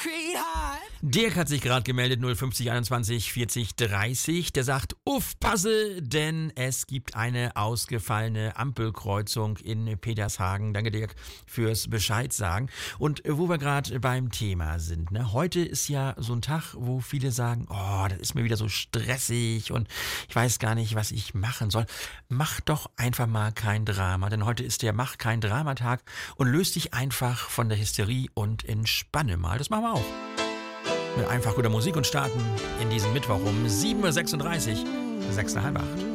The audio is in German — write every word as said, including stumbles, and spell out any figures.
Dirk hat sich gerade gemeldet, null fünfzig einundzwanzig vierzig dreißig. Der sagt, uff, passe, denn es gibt eine ausgefallene Ampelkreuzung in Petershagen. Danke, Dirk, fürs Bescheid sagen. Und wo wir gerade beim Thema sind, ne? Heute ist ja so ein Tag, wo viele sagen, oh, das ist mir wieder so stressig und ich weiß gar nicht, was ich machen soll. Mach doch einfach mal kein Drama, denn heute ist der Mach kein Dramatag und löst dich einfach von der Hysterie und entspanne mal. Das machen wir auch. Mit einfach guter Musik und starten in diesem Mittwoch um sieben Uhr sechsunddreißig, sechs nach halb acht.